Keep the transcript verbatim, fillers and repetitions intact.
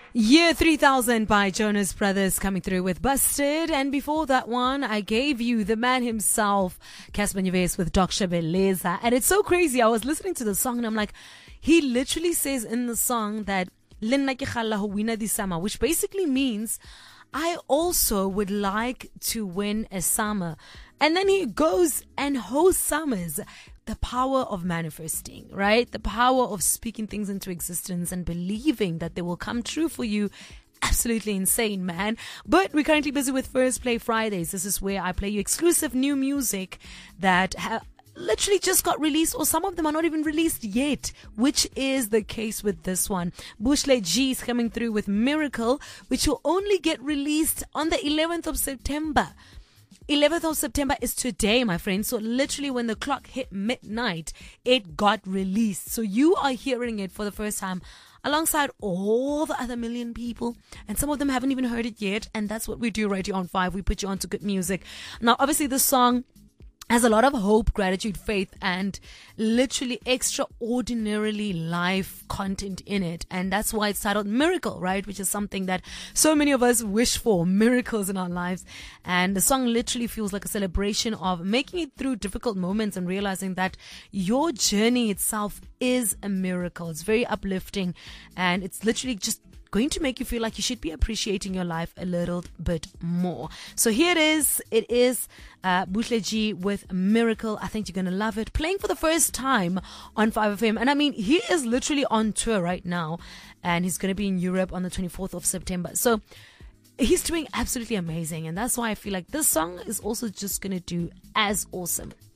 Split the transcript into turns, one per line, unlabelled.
Year three thousand by Jonas Brothers coming through with Busted. And before that one, I gave you the man himself, Casper Nyovest with Doctor Beleza. And it's so crazy. I was listening to the song and I'm like, he literally says in the song that Linna ke kgalla ho wina di summer, which basically means I also would like to win a summer. And then he goes and hosts summers. The power of manifesting, right? The power of speaking things into existence and believing that they will come true for you. Absolutely insane, man. But we're currently busy with First Play Fridays. This is where I play you exclusive new music that ha- literally just got released, or some of them are not even released yet, which is the case with this one. Bushle G is coming through with Miracle, which will only get released on the eleventh of September. eleventh of September is today, my friends. So literally when the clock hit midnight, it got released. So you are hearing it for the first time alongside all the other million people. And some of them haven't even heard it yet. And that's what we do right here on Five. We put you onto good music. Now, obviously, this song has a lot of hope, gratitude, faith, and literally extraordinarily life content in it. And that's why it's titled Miracle, right? Which is something that so many of us wish for, miracles in our lives. And the song literally feels like a celebration of making it through difficult moments and realizing that your journey itself is a miracle. It's very uplifting, and it's literally just going to make you feel like you should be appreciating your life a little bit more. So here it is. It is uh, Bushle G with Miracle. I think you're going to love it. Playing for the first time on five F M. And I mean, he is literally on tour right now, and he's going to be in Europe on the twenty-fourth of September. So he's doing absolutely amazing. And that's why I feel like this song is also just going to do as awesome.